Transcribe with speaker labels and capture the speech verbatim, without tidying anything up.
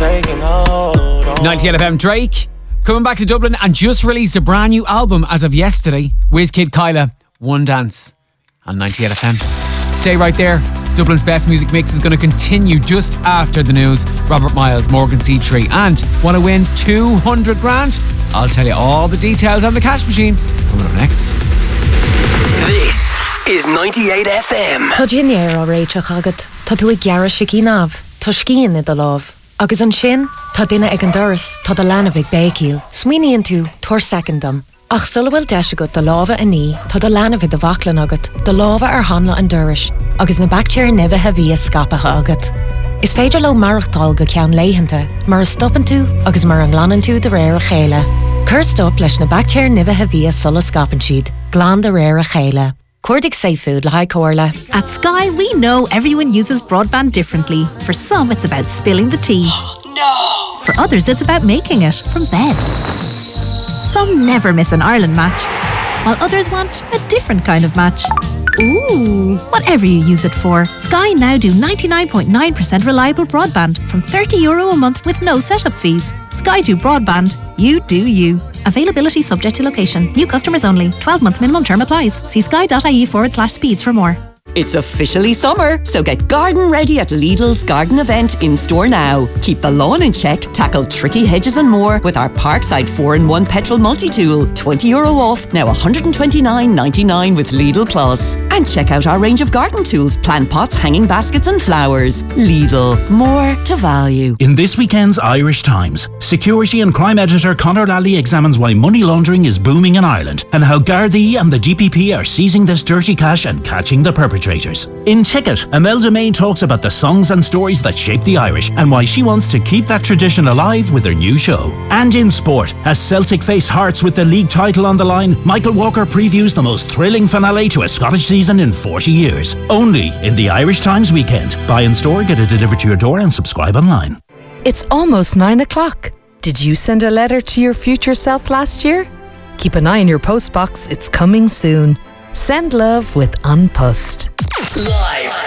Speaker 1: taking hold on.
Speaker 2: ninety-eight F M, Drake coming back to Dublin and just released a brand new album as of yesterday. WizKid Kyla, One Dance on ninety-eight F M. Stay right there. Dublin's best music mix is going to continue just after the news. Robert Miles, Morgan C. Tree, and want to win two hundred grand? I'll tell you all the details on the cash machine coming up next.
Speaker 3: This is ninety-eight F M.
Speaker 4: Tá Ginnéir ó réiteach agad, tá tú ag gearra sicí-náb, tá scían i do láb. Agus an sin, tá duine ag an doras, tá do leanamh ag bécíl. Smuoiníonn tú, tuair secondam. Ach sula bhfuil deis agat do lábha a ní, tá do leanamh i do bhaclan agat, do lábha ar hanla an doras, agus na bactéir nibithe bhí a scapatha agat. Is féidir le marachtáil go ceann léitheanta, mar a stoppan tú agus mar an ghlanan tú de réir a chéile. Cur stop leis na bactéir nibithe bhí a sulla scapan siad, glán de réir a chéile. Cordic Safe Food, Lahai Corla.
Speaker 5: At Sky, we know everyone uses broadband differently. For some, it's about spilling the tea.
Speaker 3: No!
Speaker 5: For others, it's about making it from bed. Some never miss an Ireland match, while others want a different kind of match. Ooh! Whatever you use it for, Sky now do ninety-nine point nine percent reliable broadband from thirty euro a month with no setup fees. Sky do broadband. You do you. Availability subject to location. New customers only. twelve month minimum term applies. See sky.ie forward slash speeds for more.
Speaker 6: It's officially summer, so get garden ready at Lidl's garden event in store now. Keep the lawn in check, tackle tricky hedges and more with our Parkside four in one petrol multi-tool. twenty euro off, now one hundred twenty-nine ninety-nine with Lidl Plus. And check out our range of garden tools, plant pots, hanging baskets and flowers. Lidl, more to value.
Speaker 7: In this weekend's Irish Times, security and crime editor Conor Lally examines why money laundering is booming in Ireland and how Gardaí and the D P P are seizing this dirty cash and catching the perpetrators. In Ticket, Imelda May talks about the songs and stories that shape the Irish and why she wants to keep that tradition alive with her new show. And in sport, as Celtic face Hearts with the league title on the line, Michael Walker previews the most thrilling finale to a Scottish season in forty years. Only in the Irish Times weekend. Buy in store, get it delivered to your door and subscribe online.
Speaker 8: It's almost nine o'clock. Did you send a letter to your future self last year? Keep an eye on your post box, it's coming soon. Send love with An Post.
Speaker 3: Live